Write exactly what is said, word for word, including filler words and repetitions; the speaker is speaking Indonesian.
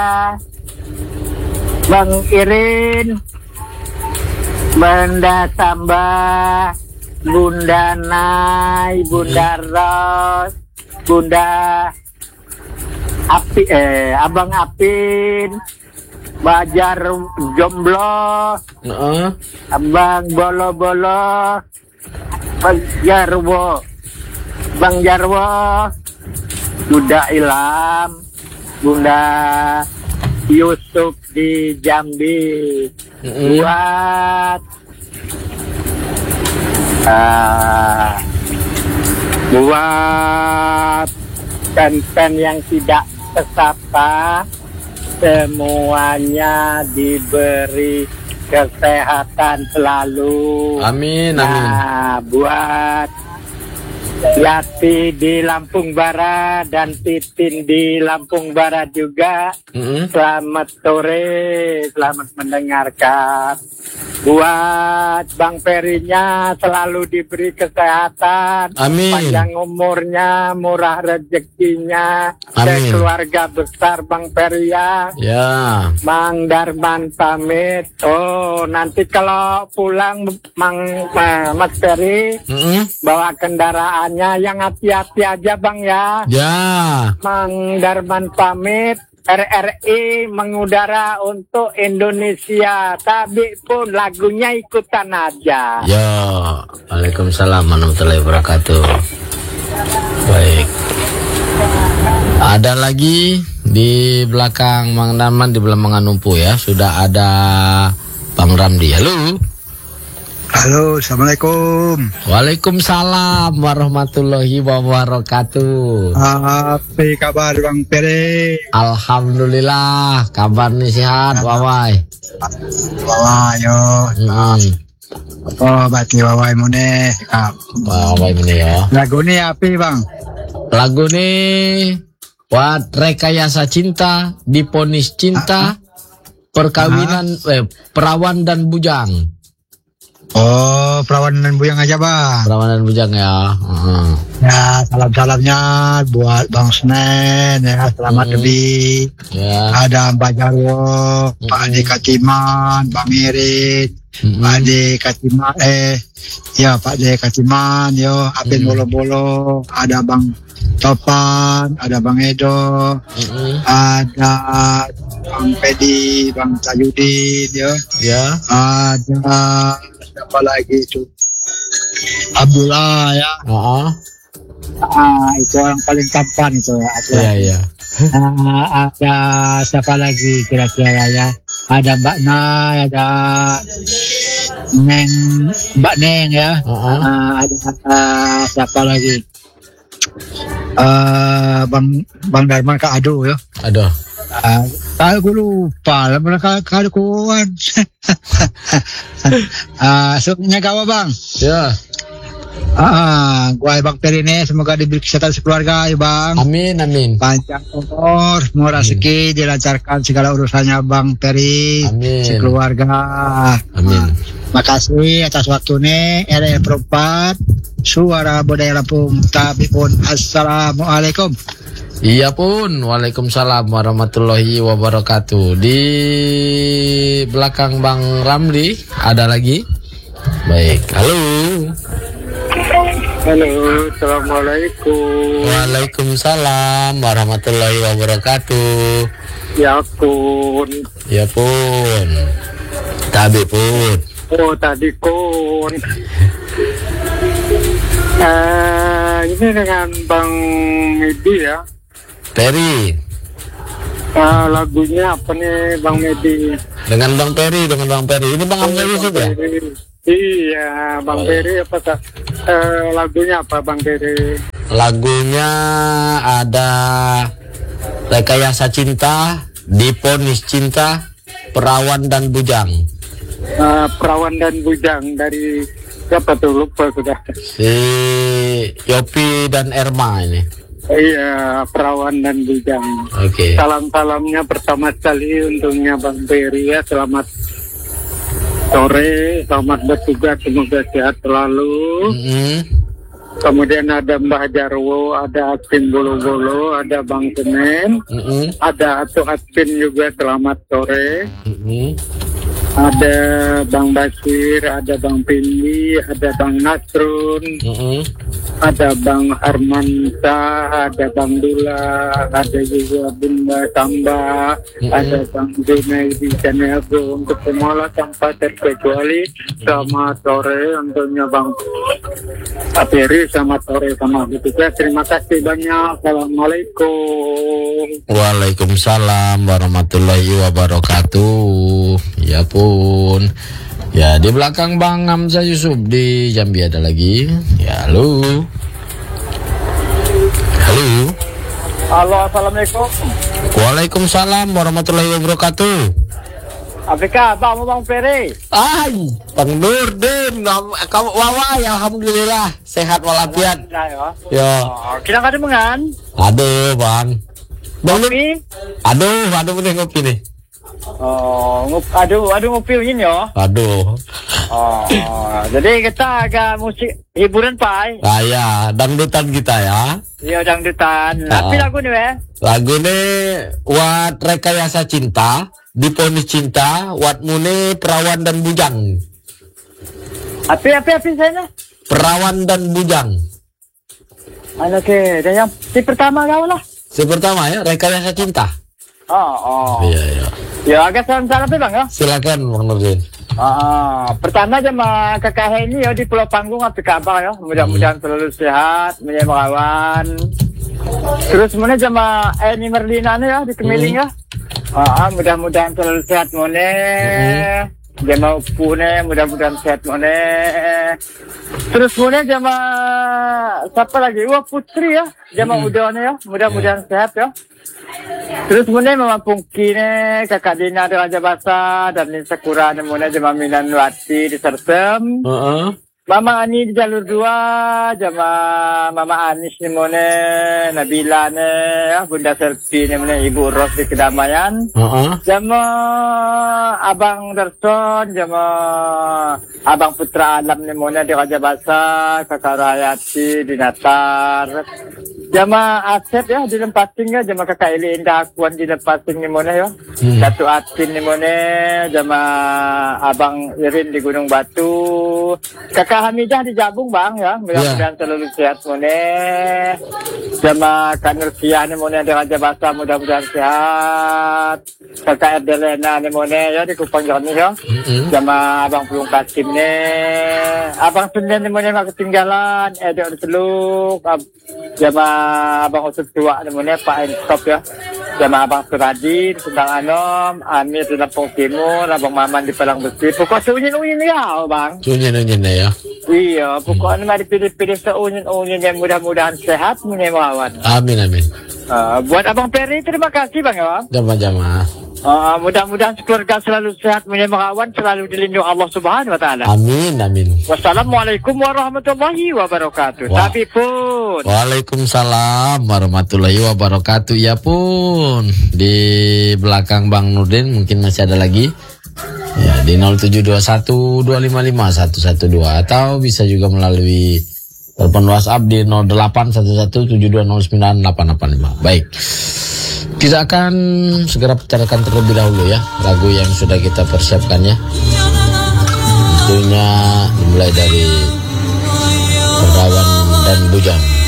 Bang Irin, Bunda Samba, Bunda Nay, Bunda Ros, Bunda Api, eh, Abang Apin, Bajar Jomblo, uh. Abang Bolo-Bolo, Bang Jarwo, Bang Jarwo, Bunda Ilham, Bunda Yusuf di Jambi, mm-hmm. buat uh, buat pen-pen yang tidak tersapa, semuanya diberi kesehatan selalu. Amin, amin. Nah, buat Yati di Lampung Barat dan Titin di Lampung Barat juga. Mm-hmm. Selamat sore, selamat mendengarkan. Buat Bang Perinya selalu diberi kesehatan, amin. Panjang umurnya, murah rezekinya, dan keluarga besar Bang Peri ya. Ya. Mang Darman pamit. Oh, nanti kalau pulang Mang eh, Mas Peri, mm-hmm. bawa kendaraannya yang hati-hati aja Bang ya. Ya. Mang Darman pamit. R R I mengudara untuk Indonesia, tapi pun lagunya ikutan aja. Ya, Waalaikumsalam warahmatullahi wabarakatuh. Baik. Ada lagi di belakang Mang Darman, di belakang Manganumpu ya. Sudah ada Bang Ramdi. Halo. Halo, assalamualaikum. Waalaikumsalam warahmatullahi wabarakatuh. Apa kabar Bang Peri? Alhamdulillah, kabar nih sehat, Wawai. Wawai yo. Hmm. Oh, berarti Wawai mune. Wawai mune ya. Lagu ni apa Bang? Lagu ni buat rekayasa cinta, diponis cinta, perkawinan, eh, perawan dan bujang. Oh, perawan dan bujang aja Bang. Perawan dan bujang ya. Uh-huh. Ya, salam-salamnya buat Bang Senen ya, selamat lebih. Uh-huh. Yeah. Ada Mbak Jarwo, uh-huh. Pak Ade Katiman, Bang Irit, uh-huh. Pak Ade Katiman, eh, ya Pak Ade Katiman, yo, Apin uh-huh. Bolo-Bolo, ada Bang Topan, ada Bang Edo, uh-huh. ada Bang Pedi, Bang Tajudin, yo. Ya. Yeah. Ada siapa lagi itu? Abdullah ya. Uh-huh. Ah, itu orang paling tampan itu. Iya, iya. Ah, ada siapa lagi kira-kira ya? Ada Mbak Nay, ada Neng, Mbak Neng ya. Uh-huh. Ah, ada uh, siapa lagi? Uh, Bang Bang Darman Kak Ado ya. Aduh. Uh, aku lupa lah mereka kawan. Ah, suknya kawan Bang. Ya. Ah, gua Bang Peri ini semoga diberi kesehatan sekeluarga ya Bang. Amin, amin. Panjang umur, murah rezeki, dilancarkan segala urusannya Bang Peri. Amin. Sekeluarga. Amin. Makasih atas waktunya. R R Perempat, Suara Budaya Lampung. Tapi pun assalamualaikum. Iya pun, waalaikumsalam warahmatullahi wabarakatuh. Di belakang Bang Ramli ada lagi. Baik, halo. Halo, assalamualaikum. Waalaikumsalam warahmatullahi wabarakatuh. Ya pun. Ya pun. Tabi pun. Oh tadi kun. Eh ini dengan Bang Medi ya. Peri. Uh, lagunya apa nih Bang Medi? Dengan Bang Peri, dengan Bang Peri. Ini Bang Hamzah Yusuf ya? Iya, Bang oh, Peri apa tak? Uh, lagunya apa Bang Peri? Lagunya ada Rekayasa Cinta, Diponis Cinta, Perawan dan Bujang. Uh, Perawan dan Bujang dari siapa tuh, lupa sudah. Si Yopi dan Erma ini. Iya, Perawan dan Bujang. Oke. Okay. Salam-salamnya pertama sekali untungnya Bang Peri ya. Selamat sore, selamat bertugas, semoga sehat selalu. Mm-hmm. kemudian ada Mbah Jarwo, ada Atin Bolo-Bolo, ada Bang Senen, Mm-mm. ada Atu Atin juga, selamat sore. Mm-mm. Ada Bang Basir, ada Bang Pindi, ada Bang Nasrun, Mm-mm. ada Bang Armanta, ada Bang Dula, ada juga Bunda Samba, Mm-mm. ada Bang Junaidi Canego. Untuk semua tanpa terkecuali, selamat sore untuknya Bang Apiri, selamat sore sama kita. Terima kasih banyak. Assalamualaikum. Waalaikumsalam warahmatullahi wabarakatuh. Ya pun. Ya, di belakang Bang Hamzah Yusuf di Jambi ada lagi. Ya, halo. Halo. Halo, assalamualaikum. Waalaikumsalam warahmatullahi wabarakatuh. Afrika, Bang Bang Peri. Ay, Bang Nurdin, kamu wawai, alhamdulillah sehat walafiat. Ya. Oh, kita kada mengan. Aduh, Bang. Bang Nur, Ngopi. aduh, aduh bener ngopi nih. Oh, ngup, aduh, aduh ngopi ini ya. Aduh. Oh, jadi kita agak musik hiburan Pak. Ah ya, dangdutan kita ya. Iya, dangdutan. Ah. Tapi lagu nih, weh. Lagu ini Wat Rekayasa Cinta, Diponis Cinta, Wat Mune Perawan dan Bujang. Api, api, api saya. Perawan dan Bujang. Ano ke, dan yang si pertama kau lah. Si pertama ya, Rekayasa Cinta. Oh, oh. Iya, iya. Ya, agak salam-salam ya Bang ya. Silakan Bang Nurdin. Ah, pertama aja sama kakak ini ya di Pulau Panggung apa kabar ya. Mudah-mudahan selalu sehat, menjadi melawan. Terus mana sama Eni Merlina nih ya di Kemiling ya. Ah, mudah-mudahan selalu sehat mone. Dia mau pune, mudah-mudahan sehat mone. Terus mone sama siapa lagi? Wah Putri ya. Dia mau udahnya ya. Mudah-mudahan sehat ya. Terus mune Mama Pungki ne, Kakak Dina di Raja Basa, dan di Sakura ne mune jama Minan Wati di Sersem. Heeh. Mama Ani di jalur dua, jama Mama Anis ni mune, Nabila ne, ya, Bunda Selfie ni mune, Ibu Ros di Kedamaian. Heeh. Jama Abang Darson, jama Abang Putra Alam ni mune di Raja Basa, Kakak Rayati di Natar. Jama Asep ya di Lempating ya, jama Kakak Eli Indah Akuan di Lempating ni mune ya. Hmm. Satu Atin ni mune, jama Abang Irin di Gunung Batu. Kakak Hamidah di Jabung Bang ya, mudah-mudahan selalu sehat mune. Jama Kak Nursiah ni mune di Raja Basa, mudah-mudahan sehat. Kakak Erdelena ni mune ya di Kupang Joni ya. Mm-mm. Jama Abang Pulung Kasim ni. Abang Senden ni mune mak ketinggalan, Edok di Teluk. Ab- Jama Abang Usut Tua ni mune Pak Enstop ya. Jama Abang Suradi di Sendang Anom, Amir di Lampung Timur, Abang Maman di Palang Besi. Pokok sunyin-unyin ya Bang. Sunyin-sunyin ya. Iya, pokoknya mari pilih-pilih seunyin-unyin yang mudah-mudahan sehat menyemawan. Amin amin. Uh, buat Abang Peri, terima kasih Bang ya. Jamaah-jamaah. Uh, mudah-mudahan keluarga selalu sehat menyemawan, selalu dilindungi Allah Subhanahu Wa Taala. Amin amin. Wassalamualaikum warahmatullahi wabarakatuh. Wah. Tapi pun. Waalaikumsalam warahmatullahi wabarakatuh. Ya pun, di belakang Bang Nurdin mungkin masih ada lagi. Ya, di nol tujuh dua satu dua lima lima satu satu dua atau bisa juga melalui telepon WhatsApp di nol delapan satu satu tujuh dua nol sembilan delapan delapan lima. Baik. Kita akan segera bicarakan terlebih dahulu ya lagu yang sudah kita persiapkan ya. Tentunya dimulai dari Perawan dan Bujang.